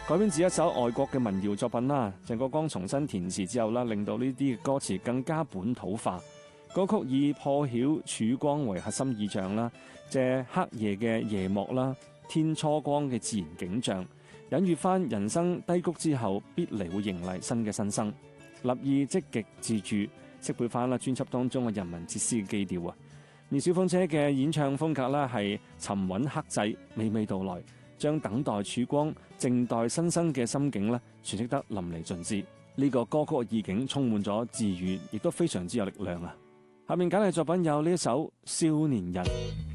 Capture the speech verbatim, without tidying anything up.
改編自一首外國嘅民謠作品啦。鄭國江重新填詞之後啦，令到呢啲嘅歌詞更加本土化。歌曲以破曉曙光為核心意象啦，借黑夜嘅夜幕啦，天初光嘅自然景象，隱喻翻人生低谷之後必嚟會迎嚟新嘅新生，立意積極自主，適配翻啦專輯當中嘅人民哲思嘅基調啊。而小鳳車嘅演唱風格啦係沉穩克制，娓娓道來，將等待曙光、靜待新生嘅心境咧詮釋得淋漓盡致。呢、這個歌曲嘅意境充滿咗治癒，亦都非常之有力量啊！下面揀嘅作品有呢一首《少年人》。